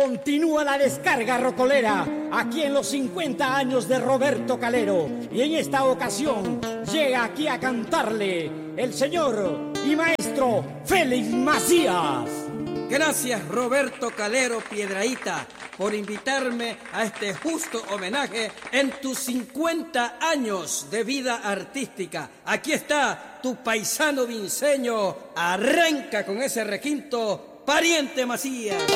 Continúa la descarga rocolera aquí en los 50 años de Roberto Calero. Y en esta ocasión llega aquí a cantarle el señor y maestro Félix Macías. Gracias, Roberto Calero Piedrahíta, por invitarme a este justo homenaje en tus 50 años de vida artística. Aquí está tu paisano vinceño. Arranca con ese requinto, pariente Macías.